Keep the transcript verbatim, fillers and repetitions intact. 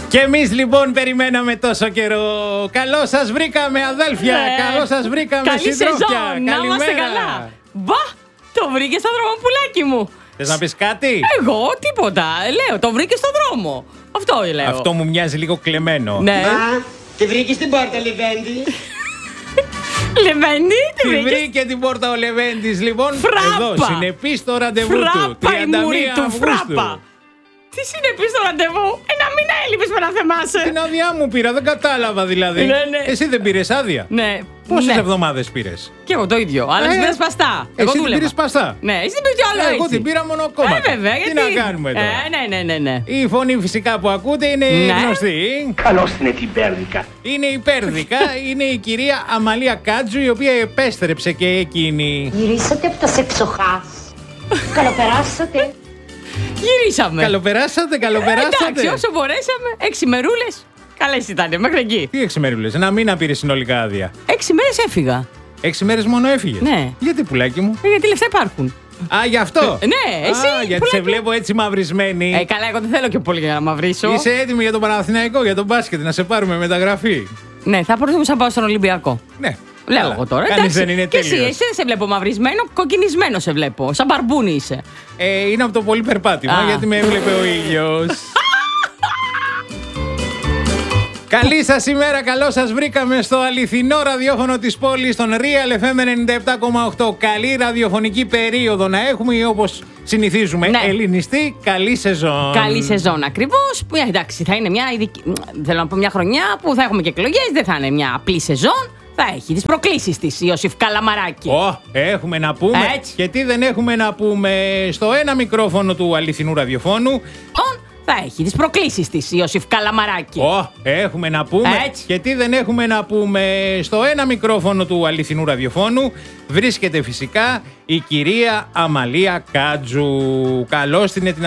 Και εμείς λοιπόν περιμέναμε τόσο καιρό. Καλώς σας βρήκαμε, αδέλφια. Ναι. Καλώς σας βρήκαμε, Καλή συντρόφια. σεζόν, να είμαστε καλά. Μπα, το βρήκε στον δρόμο, πουλάκι μου. Θες να πεις κάτι? Εγώ τίποτα. Λέω, το βρήκε στον δρόμο. Αυτό λέω. Αυτό μου μοιάζει λίγο κλεμμένο. Ναι. Μα, τη βρήκε στην πόρτα, Λεβέντη. Λεβέντη, τη Τη βρήκε. βρήκε την πόρτα ο Λεβέντης λοιπόν. Φράπα. Εδώ συνεπής το ραντεβού του. Φράπα η μούρη του, Αυγούστου. φράπα. Τι συνεπείς στο ραντεβού, ένα μήνα έλειπες με να θεμάσαι. Την άδειά μου πήρα, δεν κατάλαβα δηλαδή. Ναι, ναι. Εσύ δεν πήρες άδεια? Ναι. Πόσες ναι. εβδομάδες πήρες? Και εγώ το ίδιο, αλλά Ε, εσύ πήρες σπαστά. Εγώ Εσύ την δούλευα. πήρες παστά. Ναι, εσύ την πήρες κι άλλο Ε, έτσι. Εγώ την πήρα μονοκόμματα. Ε, βέβαια, Τι γιατί. να κάνουμε τώρα? Ε, ναι, ναι, ναι, ναι. Η φωνή φυσικά που ακούτε είναι Ναι. γνωστή. Καλώς την την Πέρδικα. Είναι η Πέρδικα, είναι η κυρία Αμαλία Κάτζου, η οποία επέστρεψε και εκείνη. Γυρίσατε από τα σεψοχάς. Καλοπεράσατε. Γυρίσαμε. Καλοπεράσατε, καλοπεράσατε. Εντάξει, όσο μπορέσαμε. Έξι μερούλες. Καλές ήταν, μέχρι εκεί. Τι έξι μέρουλες, ένα μήνα πήρε συνολικά άδεια. Έξι μέρες έφυγα. Έξι μέρες μόνο έφυγες. Ναι. Γιατί πουλάκι μου? Ε, γιατί λεφτά υπάρχουν. Α, γι' αυτό. Ε, ναι, εσύ, Α, γιατί πουλάκι. σε βλέπω έτσι μαυρισμένη. Ε, καλά, εγώ δεν θέλω και πολύ για να μαυρίσω. Είσαι έτοιμη για τον Παναθηναϊκό, για τον μπάσκετ, να σε πάρουμε μεταγραφή? Ναι, θα προτιμούσα να πάω στον Ολυμπιακό. Ναι. Λέω Καλά. εγώ τώρα. Κανείς εντάξει. δεν είναι Και εσύ, τέλειος. εσύ δεν σε βλέπω μαυρισμένο, κοκκινισμένο σε βλέπω. Σαν μπαρμπούνι είσαι. Ε, είναι από το πολύ περπάτημα, Α. γιατί με έβλεπε ο ήλιος. Καλή σας ημέρα, καλώς σας βρήκαμε στο αληθινό ραδιόφωνο της πόλης, στον Real εφ εμ ενενήντα επτά κόμμα οκτώ. Καλή ραδιοφωνική περίοδο να έχουμε, ή όπως συνηθίζουμε, Ναι. ελληνιστή, καλή σεζόν. Καλή σεζόν ακριβώς. Που εντάξει, θα είναι μια ειδική. Θέλω να πω μια χρονιά που θα έχουμε και εκλογές. Δεν θα είναι μια απλή σεζόν. Θα έχει τις προκλήσεις της, Ιωσήφ Καλαμαράκη. Ω, έχουμε να πούμε. Έτσι. Και τι δεν έχουμε να πούμε στο ένα μικρόφωνο του αληθινού ραδιοφώνου. Λοιπόν, θα έχει τις προκλήσεις της, Ιωσήφ Καλαμαράκη. Ω, έχουμε να πούμε. Έτσι. Και τι δεν έχουμε να πούμε στο ένα μικρόφωνο του αληθινού ραδιοφώνου. Βρίσκεται φυσικά η κυρία Αμαλία Κάτζου. Καλώς την